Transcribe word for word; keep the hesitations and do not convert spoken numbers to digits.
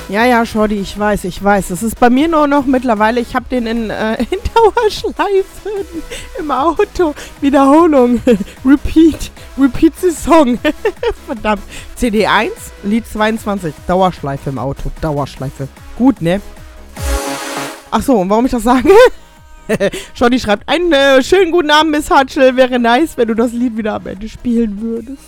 Ja, ja, Shorty, ich weiß, ich weiß. Das ist bei mir nur noch mittlerweile, ich habe den in, äh, in Dauerschleife im Auto. Wiederholung. Repeat. Repeat the Song. Verdammt. C D eins, Lied zweiundzwanzig. Dauerschleife im Auto. Dauerschleife. Gut, ne? Ach so, und warum ich das sage? Shorty schreibt, einen äh, schönen guten Abend, Miss Hutchell. Wäre nice, wenn du das Lied wieder am Ende spielen würdest.